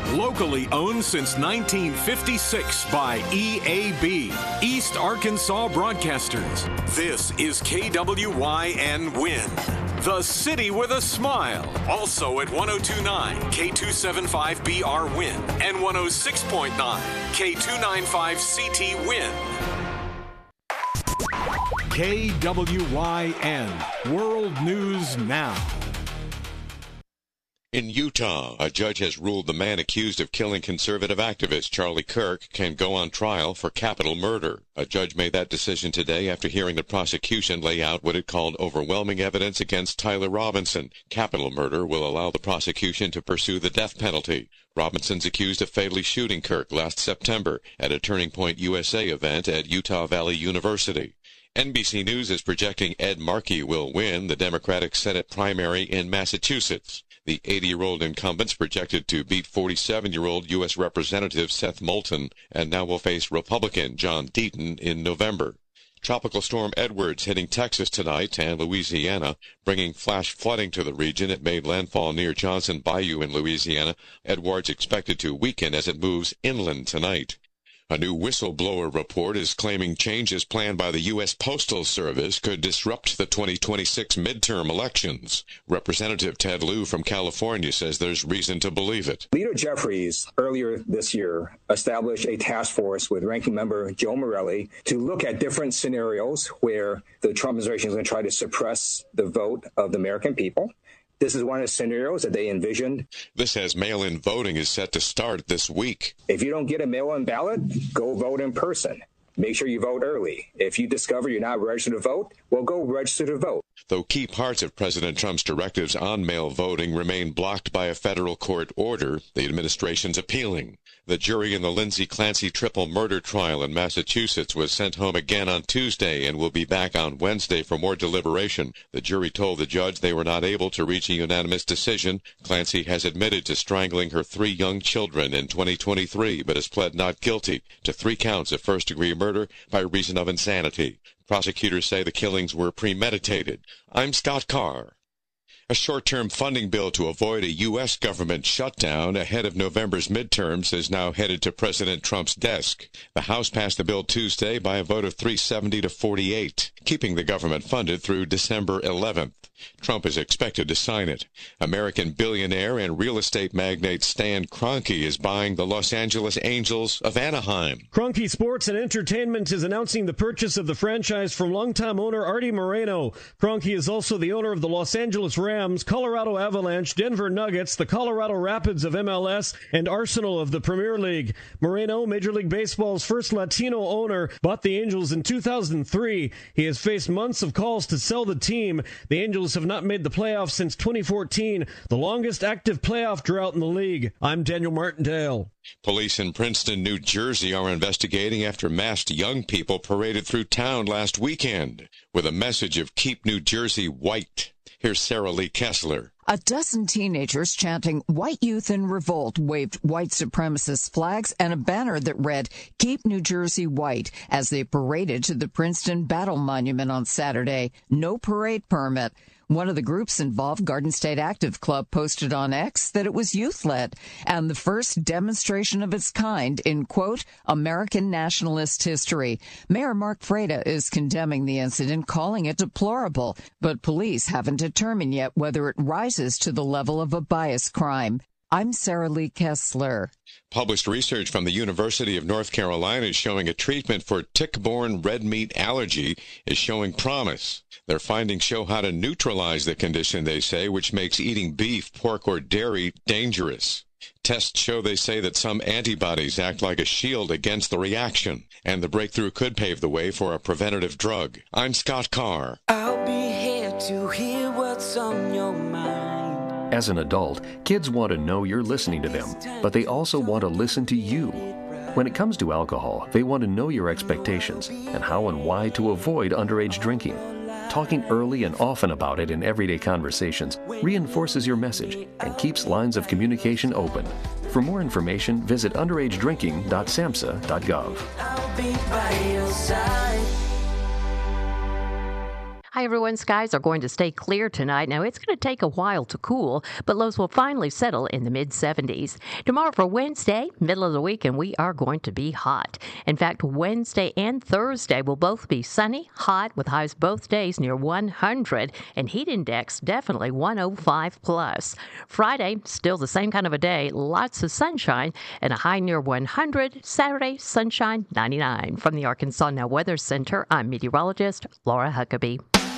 Locally owned since 1956 by EAB, East Arkansas Broadcasters. This is KWYN Win. The city with a smile. Also at 102.9 K275BR Win and 106.9 K295CT Win. KWYN World News Now. In Utah, a judge has ruled the man accused of killing conservative activist Charlie Kirk can go on trial for capital murder. A judge made that decision today after hearing the prosecution lay out what it called overwhelming evidence against Tyler Robinson. Capital murder will allow the prosecution to pursue the death penalty. Robinson's accused of fatally shooting Kirk last September at a Turning Point USA event at Utah Valley University. NBC News is projecting Ed Markey will win the Democratic Senate primary in Massachusetts. The 80-year-old incumbent's projected to beat 47-year-old U.S. Representative Seth Moulton and now will face Republican John Deaton in November. Tropical Storm Edwards hitting Texas tonight and Louisiana, bringing flash flooding to the region. It made landfall near Johnson Bayou in Louisiana. Edwards expected to weaken as it moves inland tonight. A new whistleblower report is claiming changes planned by the U.S. Postal Service could disrupt the 2026 midterm elections. Representative Ted Lieu from California says there's reason to believe it. Leader Jeffries earlier this year established a task force with ranking member Joe Morelli to look at different scenarios where the Trump administration is going to try to suppress the vote of the American people. This is one of the scenarios that they envisioned. This as mail-in voting is set to start this week. If you don't get a mail-in ballot, go vote in person. Make sure you vote early. If you discover you're not registered to vote, well, go register to vote. Though key parts of President Trump's directives on mail voting remain blocked by a federal court order, the administration's appealing. The jury in the Lindsay Clancy triple murder trial in Massachusetts was sent home again on Tuesday and will be back on Wednesday for more deliberation. The jury told the judge they were not able to reach a unanimous decision. Clancy has admitted to strangling her 3 young children in 2023, but has pled not guilty to 3 counts of first-degree murder by reason of insanity. Prosecutors say the killings were premeditated. I'm Scott Carr. A short-term funding bill to avoid a U.S. government shutdown ahead of November's midterms is now headed to President Trump's desk. The House passed the bill Tuesday by a vote of 370 to 48, keeping the government funded through December 11th. Trump is expected to sign it. American billionaire and real estate magnate Stan Kroenke is buying the Los Angeles Angels of Anaheim. Kroenke Sports and Entertainment is announcing the purchase of the franchise from longtime owner Artie Moreno. Kroenke is also the owner of the Los Angeles Rams, Colorado Avalanche, Denver Nuggets, the Colorado Rapids of MLS, and Arsenal of the Premier League. Moreno, Major League Baseball's first Latino owner, bought the Angels in 2003. He has faced months of calls to sell the team. The Angels have not made the playoffs since 2014, the longest active playoff drought in the league. I'm Daniel Martindale. Police in Princeton, New Jersey are investigating after masked young people paraded through town last weekend with a message of Keep New Jersey White. Here's Sarah Lee Kessler. A dozen teenagers chanting "White Youth in Revolt" waved white supremacist flags and a banner that read "Keep New Jersey White" as they paraded to the Princeton Battle Monument on Saturday. No parade permit. One of the groups involved, Garden State Active Club, posted on X that it was youth-led and the first demonstration of its kind in, quote, American nationalist history. Mayor Mark Freda is condemning the incident, calling it deplorable, but police haven't determined yet whether it rises to the level of a bias crime. I'm Sarah Lee Kessler. Published research from the University of North Carolina is showing a treatment for tick-borne red meat allergy is showing promise. Their findings show how to neutralize the condition, they say, which makes eating beef, pork, or dairy dangerous. Tests show, they say, that some antibodies act like a shield against the reaction, and the breakthrough could pave the way for a preventative drug. I'm Scott Carr. I'll be here to hear what's on your mind. As an adult, kids want to know you're listening to them, but they also want to listen to you. When it comes to alcohol, they want to know your expectations and how and why to avoid underage drinking. Talking early and often about it in everyday conversations reinforces your message and keeps lines of communication open. For more information, visit underagedrinking.samhsa.gov. I'll be by your side. Hi, everyone. Skies are going to stay clear tonight. Now, it's going to take a while to cool, but lows will finally settle in the mid-70s. Tomorrow for Wednesday, middle of the week, and we are going to be hot. In fact, Wednesday and Thursday will both be sunny, hot, with highs both days near 100, and heat index definitely 105 plus. Friday, still the same kind of a day, lots of sunshine, and a high near 100. Saturday, sunshine, 99. From the Arkansas Now Weather Center, I'm meteorologist Laura Huckabee.